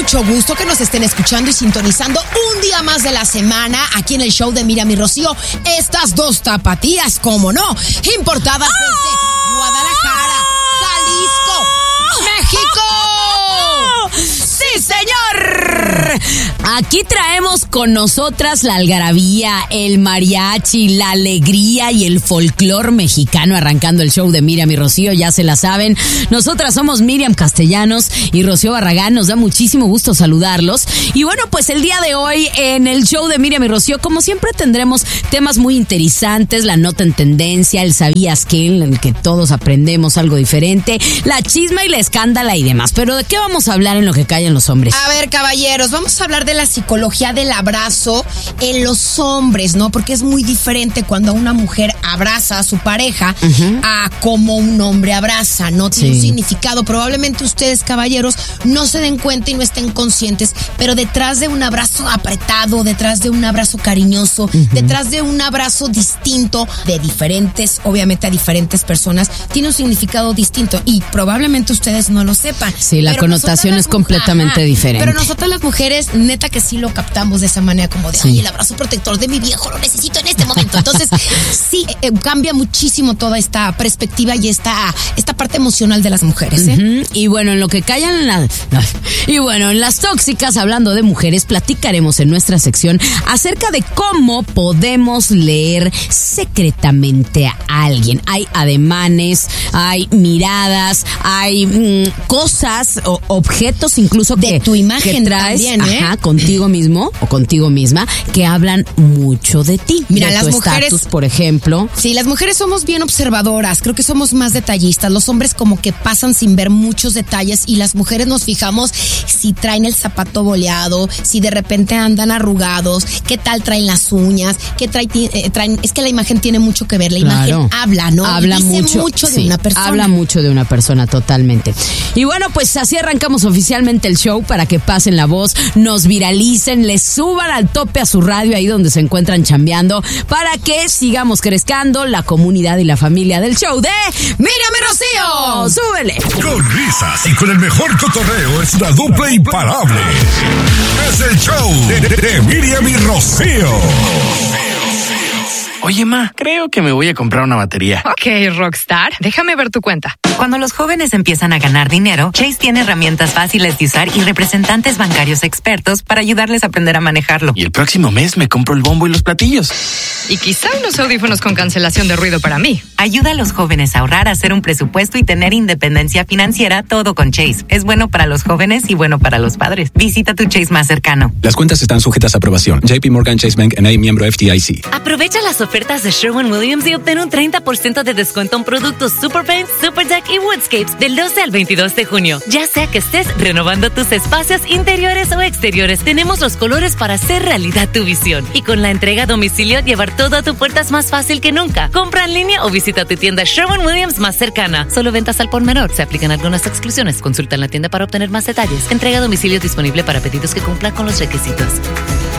mucho gusto que nos estén escuchando y sintonizando un día más de la semana aquí en el show de Miriam y Rocío. Estas dos tapatías, como no, importadas desde Guadalajara, Jalisco, México. ¡Sí, señor! Aquí traemos con nosotras la algarabía, el mariachi, la alegría y el folclor mexicano, arrancando el show de Miriam y Rocío, ya se la saben. Nosotras somos Miriam Castellanos y Rocío Barragán, nos da muchísimo gusto saludarlos. Y bueno, pues el día de hoy en el show de Miriam y Rocío, como siempre, tendremos temas muy interesantes, la nota en tendencia, el sabías qué, en el que todos aprendemos algo diferente, la chisma y la escándala y demás. Pero ¿de qué vamos a hablar en lo que callan los hombres? A ver, caballeros, vamos a hablar de la psicología del abrazo en los hombres, ¿no? Porque es muy diferente cuando una mujer abraza a su pareja a como un hombre abraza, ¿no? Tiene un significado. Probablemente ustedes, caballeros, no se den cuenta y no estén conscientes, pero detrás de un abrazo apretado, detrás de un abrazo cariñoso, detrás de un abrazo distinto de diferentes, obviamente a diferentes personas, tiene un significado distinto y probablemente ustedes no lo sepan. Sí, la connotación es completamente diferente. Pero nosotras las mujeres, neta que sí lo captamos de esa manera, como de, ay, el abrazo protector de mi viejo lo necesito en este momento. Entonces, sí, cambia muchísimo toda esta perspectiva y esta parte emocional de las mujeres, ¿eh? Y bueno, en lo que callan en las tóxicas, hablando de mujeres, platicaremos en nuestra sección acerca de cómo podemos leer secretamente a alguien. Hay ademanes, hay miradas, hay cosas o objetos incluso de tu imagen que traes, también, contigo mismo o contigo misma, que hablan mucho de ti. Mira, de las tu mujeres, estatus, por ejemplo. Sí, las mujeres somos bien observadoras, creo que somos más detallistas. Los hombres como que pasan sin ver muchos detalles y las mujeres nos fijamos si traen el zapato boleado, si de repente andan arrugados, qué tal traen las uñas, qué traen. Es que la imagen tiene mucho que ver, la imagen habla, ¿no? Habla dice mucho de una persona. Habla mucho de una persona, totalmente. Y bueno, pues así arrancamos oficialmente el show para que pasen la voz, nos viralicen, les suban al tope a su radio ahí donde se encuentran chambeando, para que sigamos crezcando la comunidad y la familia del show de Miriam y Rocío. ¡Súbele! Con risas y con el mejor cotorreo es la dupla imparable. Es el show de Miriam y Rocío. Oye, ma, creo que me voy a comprar una batería. Ok, Rockstar, déjame ver tu cuenta. Cuando los jóvenes empiezan a ganar dinero, Chase tiene herramientas fáciles de usar y representantes bancarios expertos para ayudarles a aprender a manejarlo. Y el próximo mes me compro el bombo y los platillos. Y quizá unos audífonos con cancelación de ruido para mí. Ayuda a los jóvenes a ahorrar, a hacer un presupuesto y tener independencia financiera, todo con Chase. Es bueno para los jóvenes y bueno para los padres. Visita tu Chase más cercano. Las cuentas están sujetas a aprobación. JP Morgan Chase Bank N.A., miembro FDIC. Aprovecha las ofertas de Sherwin-Williams y obtén un 30% de descuento en productos Super Paint, Super Deck y Woodscapes del 12 al 22 de junio. Ya sea que estés renovando tus espacios interiores o exteriores, tenemos los colores para hacer realidad tu visión. Y con la entrega a domicilio, llevar todo a tu puerta es más fácil que nunca. Compra en línea o visita tu tienda Sherwin-Williams más cercana. Solo ventas al por menor. Se aplican algunas exclusiones. Consulta en la tienda para obtener más detalles. Entrega a domicilio disponible para pedidos que cumplan con los requisitos.